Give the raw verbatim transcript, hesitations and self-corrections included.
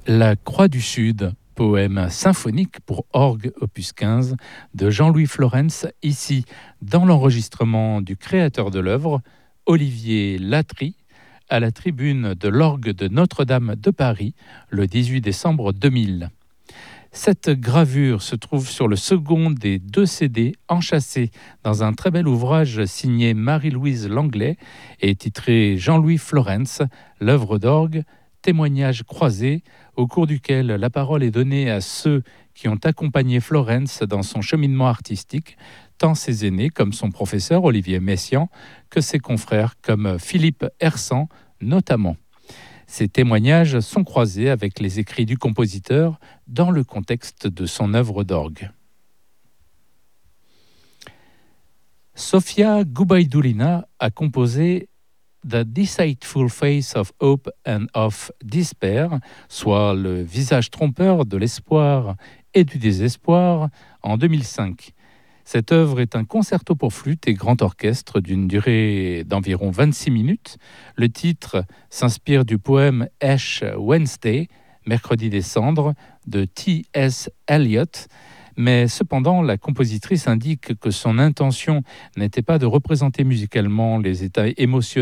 La Croix du Sud, poème symphonique pour orgue opus quinze de Jean-Louis Florence, ici dans l'enregistrement du créateur de l'œuvre, Olivier Latry, à la tribune de l'orgue de Notre-Dame de Paris le dix-huit décembre deux mille. Cette gravure se trouve sur le second des deux C D enchâssés dans un très bel ouvrage signé Marie-Louise Langlais et titré Jean-Louis Florence, l'œuvre d'orgue, témoignage croisé, au cours duquel la parole est donnée à ceux qui ont accompagné Florence dans son cheminement artistique, tant ses aînés comme son professeur Olivier Messiaen que ses confrères comme Philippe Hersan notamment. Ces témoignages sont croisés avec les écrits du compositeur dans le contexte de son œuvre d'orgue. Sofia Gubaidulina a composé The Deceitful Face of Hope and of Despair, soit le visage trompeur de l'espoir et du désespoir, en deux mille cinq. Cette œuvre est un concerto pour flûte et grand orchestre d'une durée d'environ vingt-six minutes. Le titre s'inspire du poème Ash Wednesday, Mercredi des cendres, de T S Eliot, mais cependant la compositrice indique que son intention n'était pas de représenter musicalement les états émotionnels